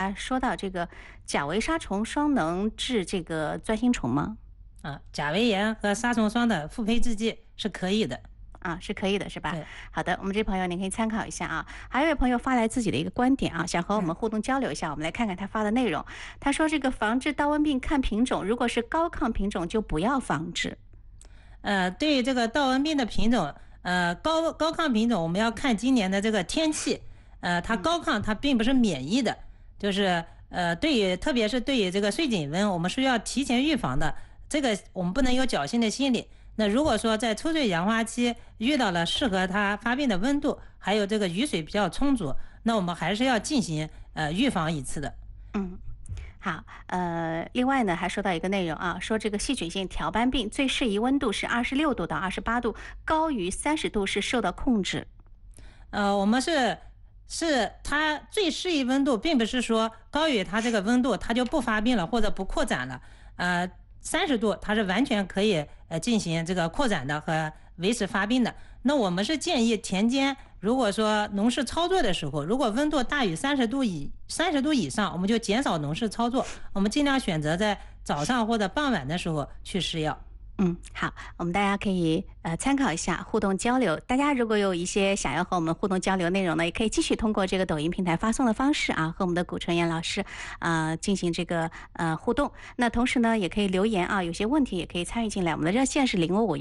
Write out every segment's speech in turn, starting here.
他说到这个甲维杀虫霜能治这个钻心虫吗？ 甲维盐和杀虫霜的复配制剂是可以的。 是可以的，是吧？ 对。 好的，我们这朋友您可以参考一下啊。还有一位朋友发来自己的一个观点啊，想和我们互动交流一下。我们来看看他发的内容。他说这个防治刀瘟病看品种，如果是高抗品种就不要防治。 对于这个刀瘟病的品种，高抗品种我们要看今年的这个天气，它高抗它并不是免疫的，就是特别是对于这个碎锦瘟，我们是要提前预防的，这个我们不能有侥幸的心理。那如果说在抽穗杨花期遇到了适合它发病的温度，还有这个雨水比较充足，那我们还是要进行预防一次的。 好，另外呢，还说到一个内容啊，说这个细菌性条斑病最适宜温度是26度到28度，高于30度是受到控制。 我们是它最适宜温度，并不是说高于它这个温度它就不发病了或者不扩展了。30度它是完全可以进行这个扩展的和维持发病的。那我们是建议田间如果说农事操作的时候，如果温度大于30度以上，我们就减少农事操作，我们尽量选择在早上或者傍晚的时候去施药。 好，我们大家可以参考一下，互动交流。大家如果有一些想要和我们互动交流内容呢，也可以继续通过这个抖音平台发送的方式啊，和我们的古纯妍老师进行这个互动。那同时呢，也可以留言啊，有些问题也可以参与进来。我们的热线是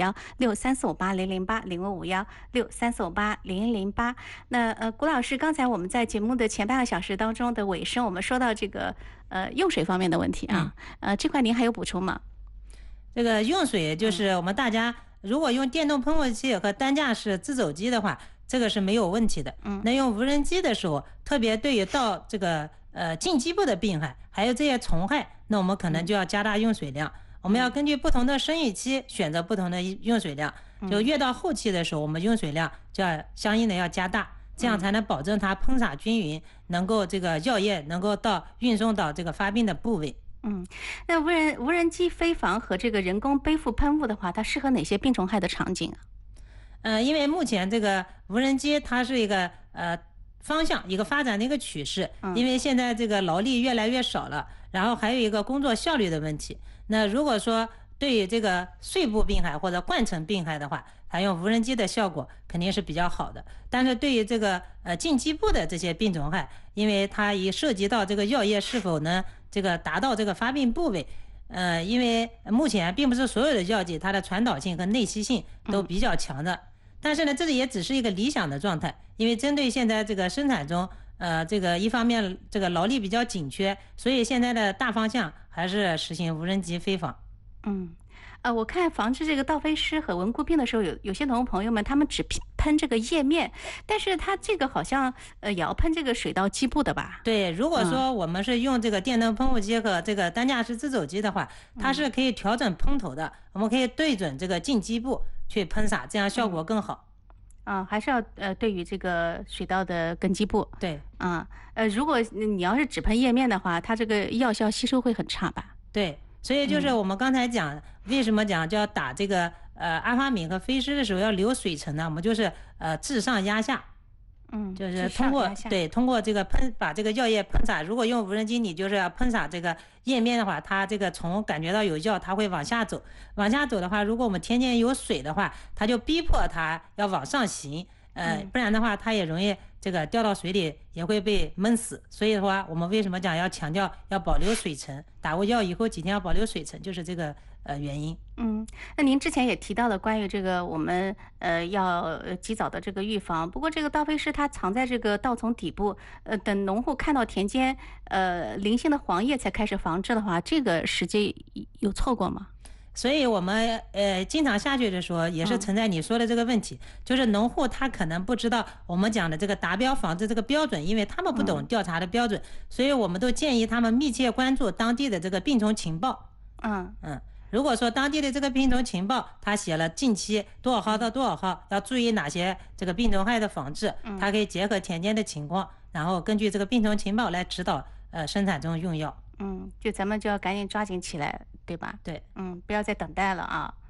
055163458008055163458008。那古老师，刚才我们在节目的前半个小时当中的尾声，我们说到这个用水方面的问题啊，这块您还有补充吗？ 这个用水就是我们大家如果用电动喷雾器和单架式自走机的话，这个是没有问题的。那用无人机的时候，特别对于到这个近基部的病害，还有这些虫害，那我们可能就要加大用水量。我们要根据不同的生育期选择不同的用水量，就越到后期的时候，我们用水量就要相应的要加大，这样才能保证它喷洒均匀，能够这个药液能够运送到这个发病的部位。 那无人机飞防和这个人工背负喷雾的话，它适合哪些病虫害的场景啊？ 因为目前这个无人机它是一个方向一个发展的一个趋势，因为现在这个劳力越来越少了，然后还有一个工作效率的问题。那如果说对于这个碎部病害或者冠层病害的话，采用无人机的效果肯定是比较好的。但是对于这个近基部的这些病虫害，因为它一涉及到这个药液是否能这个达到这个发病部位，因为目前并不是所有的药剂它的传导性和内吸性都比较强的。但是呢，这也只是一个理想的状态，因为针对现在这个生产中，这个一方面这个劳力比较紧缺，所以现在的大方向还是实行无人机飞防。 我看防治这个倒飞虱和蚊菇病的时候，有些农朋友们他们只喷这个叶面，但是他这个好像也要喷这个水稻基部的吧？ 对，如果说我们是用这个电动喷雾机和这个单架式自走机的话，它是可以调整喷头的，我们可以对准这个近基部去喷洒，这样效果更好。 还是要对于这个水稻的根基部。 对。 如果你要是只喷叶面的话，它这个药效吸收会很差吧？ 对。所以就是我们刚才讲，为什么讲就要打这个阿法敏和飞虱的时候要留水层呢？我们就是自上压下，就是通过这个把这个药液喷洒。如果用无人机，你就是要喷洒这个叶面的话，它这个虫感觉到有药，它会往下走。往下走的话，如果我们田间有水的话，它就逼迫它要往上行。不然的话，它也容易这个掉到水里，也会被闷死。所以的话，我们为什么讲要强调要保留水层？打过药以后几天要保留水层，就是这个原因。 那您之前也提到了关于这个我们要及早的这个预防。不过这个倒飞虱它藏在这个稻丛底部，等农户看到田间零星的黄叶才开始防治的话，这个时间有错过吗？ 所以我们经常下去的时候也是存在你说的这个问题，就是农户他可能不知道我们讲的这个达标防治这个标准，因为他们不懂调查的标准，所以我们都建议他们密切关注当地的这个病虫情报。如果说当地的这个病虫情报他写了近期多少号到多少号要注意哪些这个病虫害的防治，他可以结合田间的情况，然后根据这个病虫情报来指导生产中用药。 就咱们就要赶紧抓紧起来，对吧？ 对。 不要再等待了啊。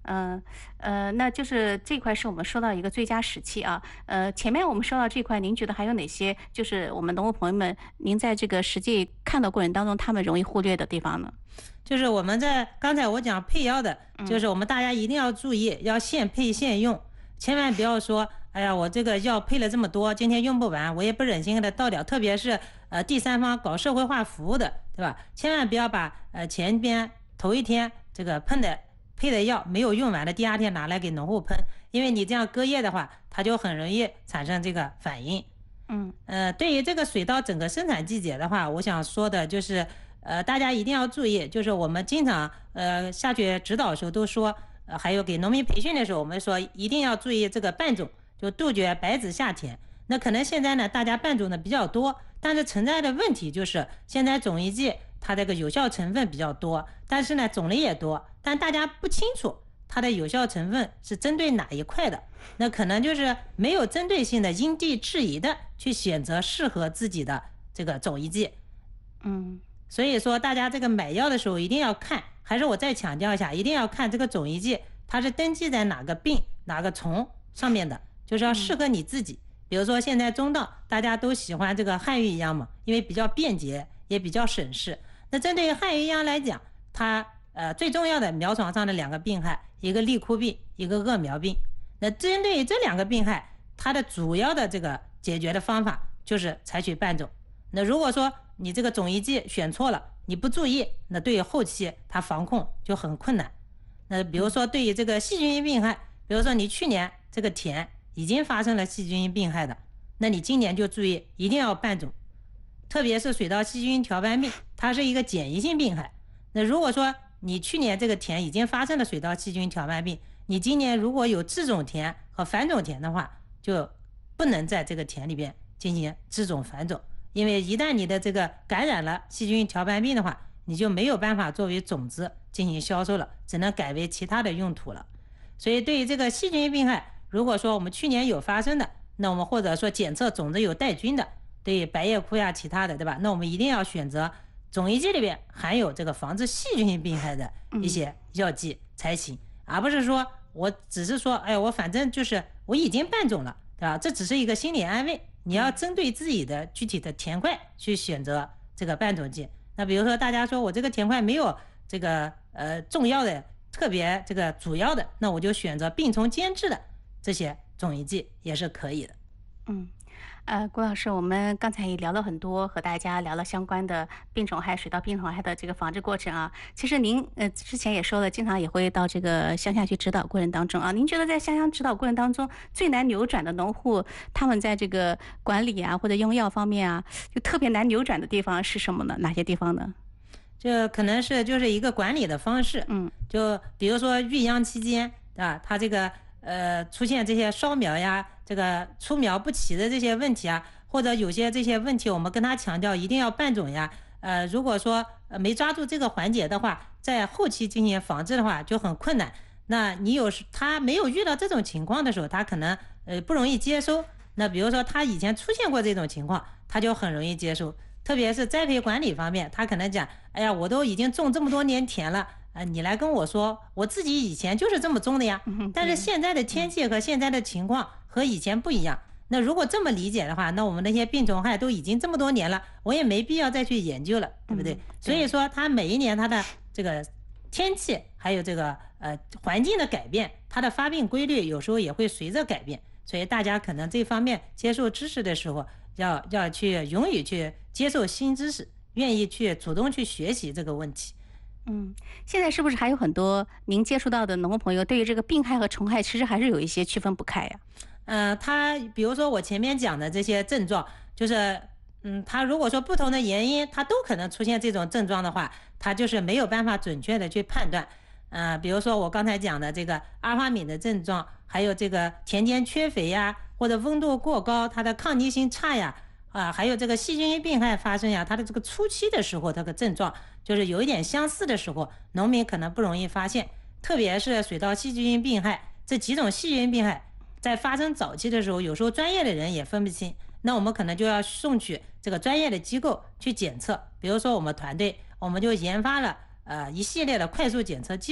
那就是这块是我们说到一个最佳时期啊。前面我们说到这块，您觉得还有哪些就是我们农户朋友们，您在这个实际看到过程当中，他们容易忽略的地方呢？ 就是我们在刚才我讲配药的，就是我们大家一定要注意，要现配现用，千万不要说，哎呀，我这个药配了这么多，今天用不完，我也不忍心给它倒掉。特别是第三方搞社会化服务的，对吧？千万不要把前边头一天这个配的药没有用完的，第二天拿来给农户喷，因为你这样隔夜的话，它就很容易产生这个反应。对于这个水稻整个生产季节的话，我想说的就是。大家一定要注意，就是我们经常下去指导的时候都说，还有给农民培训的时候，我们说一定要注意这个拌种，就杜绝白纸下田。那可能现在呢，大家拌种的比较多，但是存在的问题就是现在种一剂它这个有效成分比较多，但是呢种类也多，但大家不清楚它的有效成分是针对哪一块的，那可能就是没有针对性的因地制宜的去选择适合自己的这个种一剂。所以说大家这个买药的时候一定要看，还是我再强调一下，一定要看这个种一剂它是登记在哪个病哪个虫上面的，就是要适合你自己。比如说现在中稻大家都喜欢这个汉语秧嘛，因为比较便捷也比较省事。那针对于汉语秧来讲，它最重要的苗床上的两个病害，一个立枯病，一个恶苗病。那针对于这两个病害，它的主要的这个解决的方法就是采取拌种。那如果说你这个种一剂选错了，你不注意，那对于后期它防控就很困难。那比如说对于这个细菌性病害，比如说你去年这个田已经发生了细菌性病害的，那你今年就注意一定要拌种。特别是水稻细菌条斑病，它是一个检疫性病害。那如果说你去年这个田已经发生了水稻细菌条斑病，你今年如果有自种田和繁种田的话，就不能在这个田里边进行自种繁种。因为一旦你的这个感染了细菌条斑病的话，你就没有办法作为种子进行销售了，只能改为其他的用途了。所以对于这个细菌病害，如果说我们去年有发生的，那我们或者说检测种子有带菌的，对于白叶枯呀其他的，对吧？那我们一定要选择种一剂里边含有这个防治细菌性病害的一些药剂才行，而不是说我只是说，哎，我反正就是我已经拌种了，对吧？这只是一个心理安慰。你要针对自己的具体的田块去选择这个拌种剂。那比如说大家说我这个田块没有这个重要的特别这个主要的，那我就选择病虫监治的这些种一剂也是可以的。 郭老师，我们刚才也聊了很多，和大家聊了相关的病虫害、水稻病虫害的这个防治过程啊。其实您之前也说了，经常也会到这个乡下去指导过程当中啊。您觉得在乡下指导过程当中，最难扭转的农户，他们在这个管理啊或者用药方面啊，就特别难扭转的地方是什么呢？哪些地方呢？ 这可能是就是一个管理的方式，就比如说育秧期间，对吧？它这个出现这些烧苗呀，这个出苗不齐的这些问题啊，或者有些这些问题，我们跟他强调一定要拌种呀。如果说没抓住这个环节的话，在后期进行防治的话就很困难。那你他没有遇到这种情况的时候，他可能不容易接收。那比如说他以前出现过这种情况，他就很容易接收。特别是栽培管理方面，他可能讲，哎呀，我都已经种这么多年田了。你来跟我说，我自己以前就是这么种的呀，但是现在的天气和现在的情况和以前不一样。那如果这么理解的话，那我们那些病虫害都已经这么多年了，我也没必要再去研究了，对不对？所以说，它每一年它的这个天气还有这个环境的改变，它的发病规律有时候也会随着改变。所以大家可能这方面接受知识的时候，要去勇于去接受新知识，愿意去主动去学习这个问题。 现在是不是还有很多您接触到的农户朋友对于这个病害和虫害其实还是有一些区分不开呀？ 他比如说我前面讲的这些症状，就是他如果说不同的原因，他都可能出现这种症状的话，他就是没有办法准确的去判断。比如说我刚才讲的这个阿尔法敏的症状，还有这个田间缺肥呀，或者温度过高，它的抗逆性差呀，还有这个细菌性病害发生呀，它的这个初期的时候，这个症状就是有一点相似的时候，农民可能不容易发现。特别是水稻细菌性病害这几种细菌病害，在发生早期的时候，有时候专业的人也分不清，那我们可能就要送去这个专业的机构去检测。比如说我们团队，我们就研发了一系列的快速检测技术，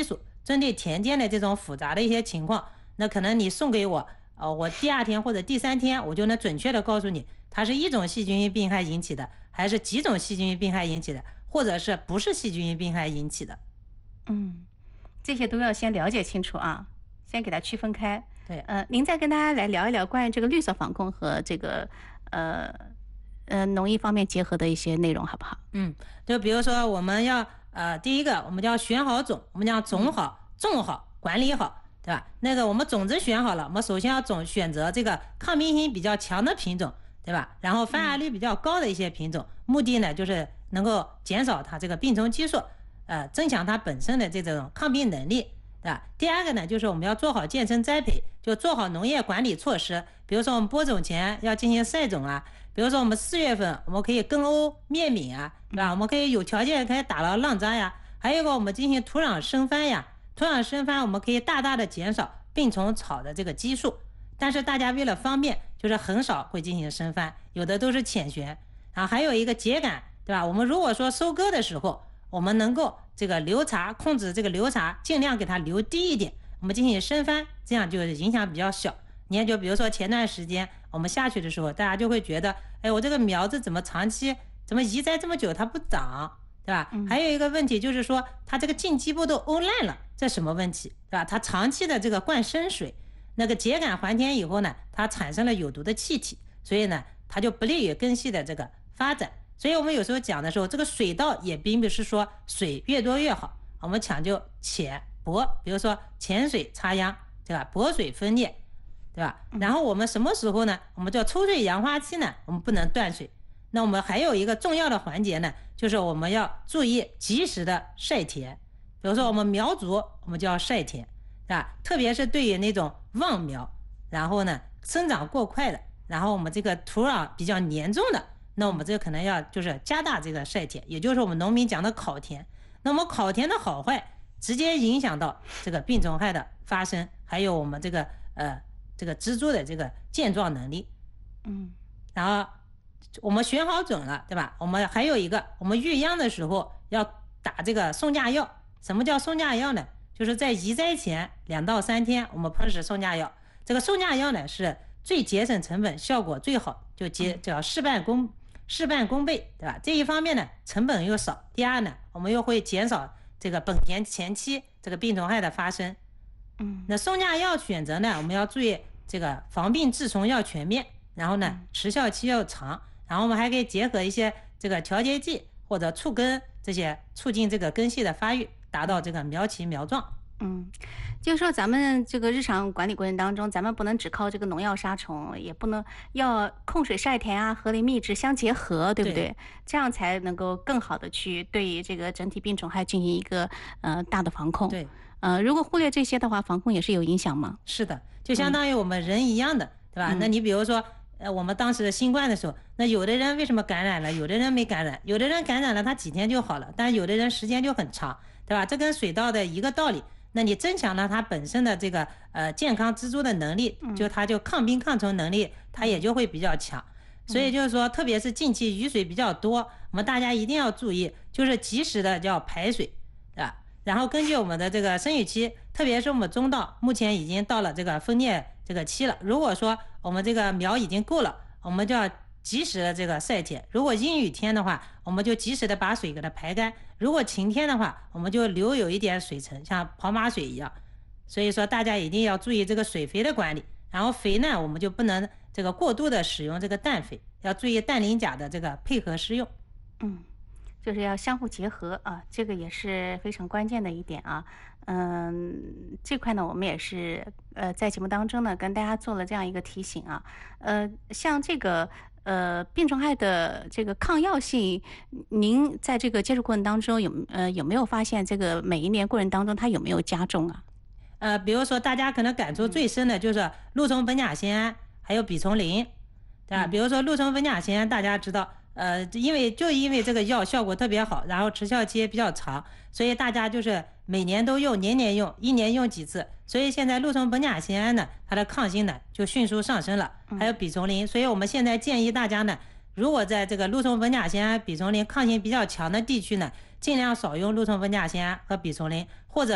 针对田间的这种复杂的一些情况，那可能你送给我，我第2天或者第3天，我就能准确的告诉你，它是一种细菌性病害引起的，还是几种细菌性病害引起的，或者是不是细菌性病害引起的。 这些都要先了解清楚啊，先给它区分开。 对， 您再跟大家来聊一聊关于这个绿色防控和这个农业方面结合的一些内容，好不好？ 就比如说我们要第一个我们要选好种，我们讲种好、种好、管理好，对吧？那个我们种子选好了，我们首先要选择这个抗病性比较强的品种，对吧？然后发芽率比较高的一些品种，目的呢就是能够减少它这个病虫激素，增强它本身的这种抗病能力。第二个呢，就是我们要做好健身栽培，就做好农业管理措施。比如说我们播种前要进行晒种啊，比如说我们4月份我们可以根欧灭敏啊，对吧？我们可以有条件可以打到浪渣呀，还有一个我们进行土壤生翻呀，土壤生翻我们可以大大的减少病虫草的这个基数。但是大家为了方便，就是很少会进行生翻，有的都是浅旋。然后还有一个秸秆，对吧？我们如果说收割的时候，我们能够这个留茬，控制这个留茬，尽量给它留低一点，我们进行生翻，这样就是影响比较小。你看，就比如说前段时间我们下去的时候，大家就会觉得，哎，我这个苗子怎么长期怎么移栽这么久它不长，对吧？还有一个问题就是说，它这个茎基部都欧烂了，这什么问题，对吧？它长期的这个灌生水，那个秸秆还田以后呢，它产生了有毒的气体，所以呢，它就不利于根系的这个发展。所以我们有时候讲的时候，这个水稻也并不是说水越多越好，我们讲究浅薄，比如说浅水插秧，对吧？薄水分裂，对吧？然后我们什么时候呢？我们叫抽水杨花期呢，我们不能断水。那我们还有一个重要的环节呢，就是我们要注意及时的晒田。比如说我们苗族，我们就要晒田，对吧？特别是对于那种旺苗，然后呢生长过快的，然后我们这个土壤比较粘重的，那我们这可能要就是加大这个晒田，也就是我们农民讲的烤田。那么烤田的好坏，直接影响到这个病虫害的发生，还有我们这个植株的这个健壮能力。然后我们选好种了，对吧？我们还有一个，我们育秧的时候要打这个松架药。什么叫松架药呢？就是在移栽前2到3天，我们喷施松架药。这个松架药呢是最节省成本，效果最好，就叫事半功倍，对吧？这一方面呢，成本又少；第二呢，我们又会减少这个本田前期这个病虫害的发生。那松架药选择呢，我们要注意这个防病治虫要全面，然后呢，时效期要长，然后我们还可以结合一些这个调节剂或者促根这些，促进这个根系的发育，达到这个苗齐苗壮。 就是说咱们这个日常管理过程当中，咱们不能只靠这个农药杀虫，也不能要控水晒田啊，合理密植相结合，对不对？这样才能够更好的去对于这个整体病虫害进行一个大的防控。 对， 如果忽略这些的话，防控也是有影响吗？ 是的，就相当于我们人一样的，对吧？那你比如说我们当时新冠的时候，那有的人为什么感染了，有的人没感染，有的人感染了他几天就好了，但是有的人时间就很长，对吧？这跟水稻的一个道理。那你增强了它本身的这个健康植株的能力，就它就抗病抗虫能力，它也就会比较强。所以就是说，特别是近期雨水比较多，我们大家一定要注意，就是及时的叫排水，对吧？然后根据我们的这个生育期，特别是我们中稻目前已经到了这个分裂这个期了。如果说我们这个苗已经够了，我们就要及时的这个晒田。如果阴雨天的话，我们就及时的把水给它排干。如果晴天的话，我们就留有一点水层，像跑马水一样。所以说大家一定要注意这个水肥的管理。然后肥呢，我们就不能这个过度的使用这个氮肥，要注意氮磷钾的这个配合施用。 就是要相互结合啊，这个也是非常关键的一点啊。这块呢，我们也是在节目当中呢跟大家做了这样一个提醒啊。像这个病虫害的这个抗药性，您在这个接触过程当中有没有发现这个每一年过程当中它有没有加重啊？ 比如说大家可能感触最深的就是路虫苯甲酰胺还有吡虫啉，对吧？比如说路虫苯甲酰胺，大家知道。因为这个药效果特别好，然后持效期也比较长，所以大家就是每年都用，年年用，1年用几次。所以现在路虫苯甲酰胺呢，它的抗性呢就迅速上升了。还有吡虫啉，所以我们现在建议大家呢，如果在这个路虫苯甲酰胺、吡虫啉抗性比较强的地区呢，尽量少用路虫苯甲酰胺和吡虫啉，或者呢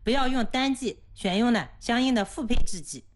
不要用单剂，选用呢相应的复配制剂。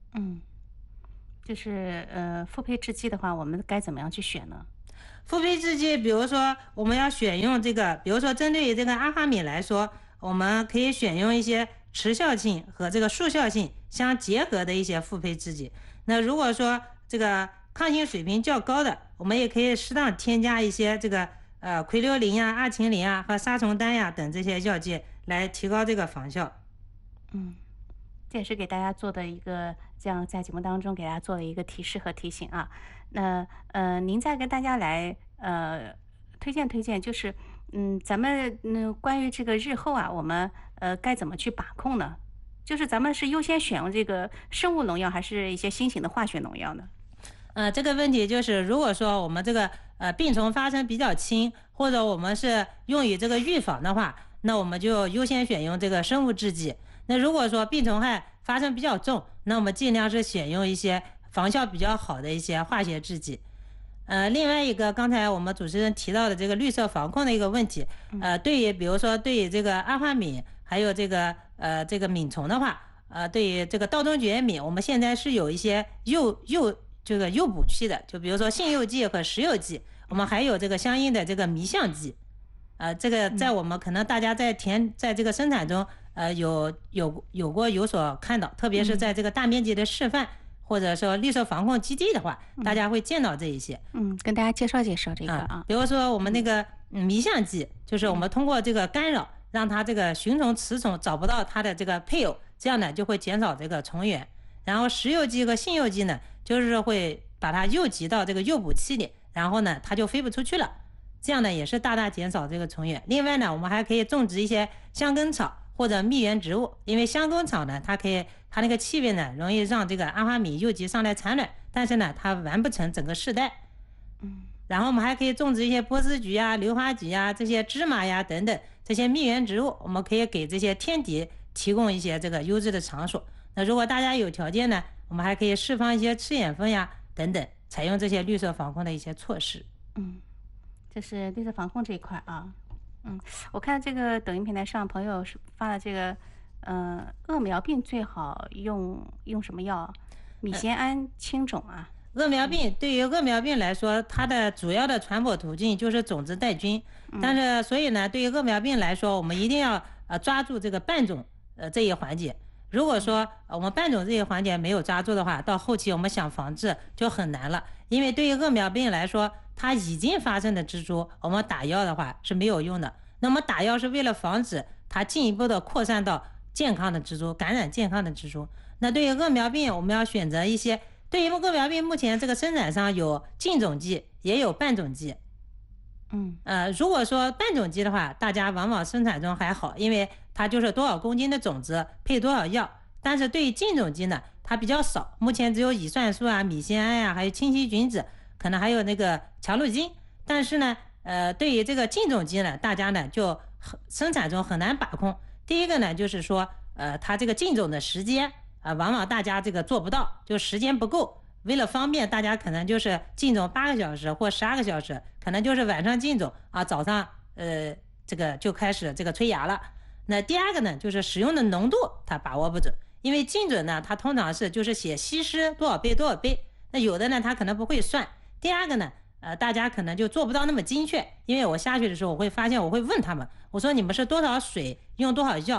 就是复配制剂的话，我们该怎么样去选呢？ 复配制剂，比如说我们要选用这个，比如说针对于这个阿法米来说，我们可以选用一些持效性和这个速效性相结合的一些复配制剂。那如果说这个抗性水平较高的，我们也可以适当添加一些这个喹硫磷呀、阿嗪林啊和杀虫丹呀等这些药剂来提高这个防效。 这也是给大家做的一个，这样在节目当中给大家做了一个提示和提醒啊。那您再跟大家来推荐，就是咱们关于这个日后啊，我们该怎么去把控呢？就是咱们是优先选用这个生物农药，还是一些新型的化学农药呢？ 这个问题就是，如果说我们这个病虫发生比较轻，或者我们是用于这个预防的话，那我们就优先选用这个生物制剂。那如果说病虫害发生比较重，那我们尽量是选用一些防效比较好的一些化学制剂。另外一个，刚才我们主持人提到的这个绿色防控的一个问题，对于比如说对于这个阿花米还有这个敏虫的话，对于这个稻中蕨米，我们现在是有一些这个诱捕期的，就比如说性诱剂和食诱剂，我们还有这个相应的这个迷象剂。这个在我们可能大家在这个生产中，有所看到，特别是在这个大面积的示范或者说绿色防控基地的话，大家会见到这一些。 跟大家介绍这个啊。 比如说我们那个迷象剂，就是我们通过这个干扰，让它这个寻虫雌虫找不到它的这个配偶，这样呢就会减少这个虫源。然后食诱剂和性诱剂呢，就是会把它诱集到这个诱捕器里，然后呢它就飞不出去了。这样呢也是大大减少这个虫源。另外呢，我们还可以种植一些香根草或者蜜源植物，因为香根草呢，它那个气味呢，容易让这个阿花米诱集上来产卵，但是呢，它完不成整个世代。然后我们还可以种植一些波斯菊呀、硫花菊呀、这些芝麻呀等等这些蜜源植物，我们可以给这些天敌提供一些这个优质的场所。那如果大家有条件呢，我们还可以释放一些赤眼蜂呀等等，采用这些绿色防控的一些措施。 这是绿色防控这一块啊。我看这个抖音平台上朋友发了这个恶苗病最好用什么药？米酰胺青种啊。 恶苗病对于恶苗病来说，它的主要的传播途径就是种子带菌，但是所以呢，对于恶苗病来说，我们一定要抓住这个伴种这一环节。如果说我们伴种这一环节没有抓住的话，到后期我们想防治就很难了。因为对于恶苗病来说，它已经发生的蜘蛛，我们打药的话是没有用的。那么打药是为了防止它进一步的扩散到健康的蜘蛛，感染健康的蜘蛛。那对于恶苗病，我们要选择一些，对于恶苗病目前这个生产上有浸种剂，也有伴种剂。如果说伴种剂的话，大家往往生产中还好，因为它就是多少公斤的种子配多少药。但是对于浸种剂呢，它比较少，目前只有乙酸素啊、米酰胺呀，还有清晰菌酯，可能还有那个强氯金。但是呢，对于这个浸种剂呢，大家呢就生产中很难把控。第一个呢，就是说，它这个浸种的时间往往大家这个做不到，就时间不够。为了方便，大家可能就是浸种8个小时或12个小时，可能就是晚上浸种啊，早上这个就开始这个催芽了。那第二个呢，就是使用的浓度它把握不准，因为浸准呢，它通常是就是写稀释多少倍多少倍，那有的呢它可能不会算。第二个呢，大家可能就做不到那么精确，因为我下去的时候我会发现，我会问他们，我说你们是多少水用多少药，